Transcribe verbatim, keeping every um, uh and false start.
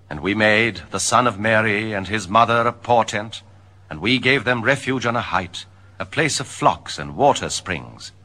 And we made the Son of Mary and his mother a portent, and we gave them refuge on a height, a place of flocks and water springs.